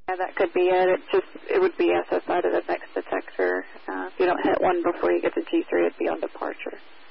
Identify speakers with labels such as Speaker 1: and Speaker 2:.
Speaker 1: Yeah, that could be it. It would be SSI to the next detector. If you don't hit one before you get to G3, it'd be on departure.